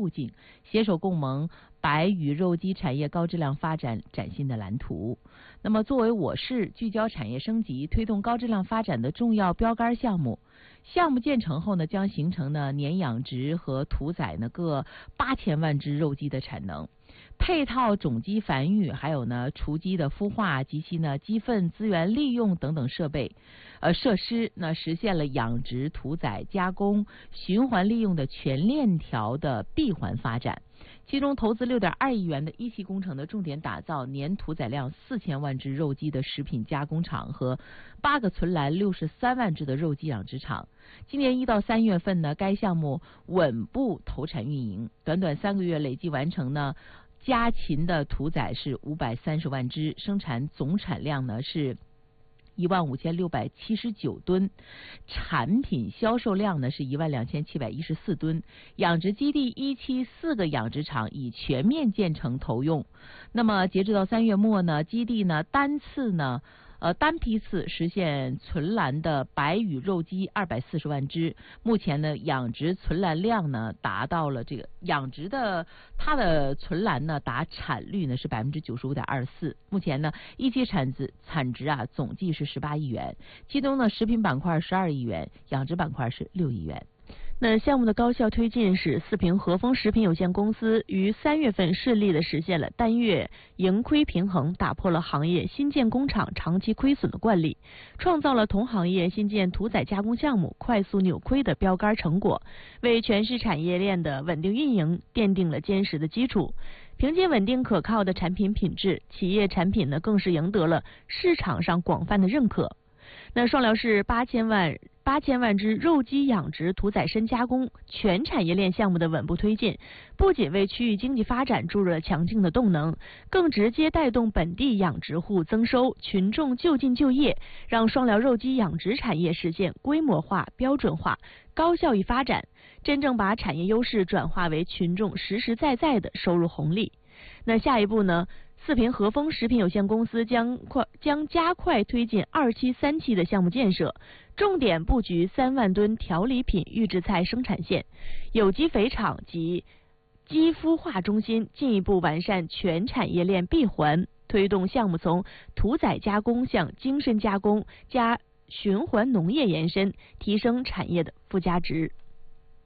路径，携手共谋白羽肉鸡产业高质量发展崭新的蓝图。那么作为我市聚焦产业升级、推动高质量发展的重要标杆项目，项目建成后呢，将形成年养殖和屠宰各8000万只肉鸡的产能。配套种鸡繁育，还有雏鸡的孵化及其鸡粪资源利用等等设施，实现了养殖、屠宰、加工、循环利用的全链条的闭环发展。其中投资6.2亿元的一期工程的重点打造年屠宰量4000万只肉鸡的食品加工厂和8个存栏63万只的肉鸡养殖场。今年1到3月份该项目稳步投产运营，短短3个月累计完成家禽的屠宰是530万只，生产总产量是15679吨，产品销售量是12714吨。养殖基地一期4个养殖场已全面建成投用。那么截止到3月末基地单批次实现存栏的白羽肉鸡240万只，目前养殖存栏量达到了养殖的它的存栏达产率是95.24%，目前一期产值总计是18亿元，其中食品板块12亿元，养殖板块是6亿元。 那项目的高效推进使四平和风食品有限公司于3月份顺利地实现了单月盈亏平衡，打破了行业新建工厂长期亏损的惯例，创造了同行业新建屠宰加工项目快速扭亏的标杆成果，为全市产业链的稳定运营奠定了坚实的基础。凭借稳定可靠的产品品质，企业产品更是赢得了市场上广泛的认可。那双辽市8000万只肉鸡养殖、屠宰、深加工全产业链项目的稳步推进，不仅为区域经济发展注入了强劲的动能，更直接带动本地养殖户增收、群众就近就业，让双辽肉鸡养殖产业实现规模化、标准化、高效益发展，真正把产业优势转化为群众实实在在的收入红利。那下一步四平和风食品有限公司将加快推进2期、3期的项目建设，重点布局3万吨调理品预制菜生产线、有机肥厂及鸡孵化中心，进一步完善全产业链闭环，推动项目从屠宰加工向精深加工加循环农业延伸，提升产业的附加值。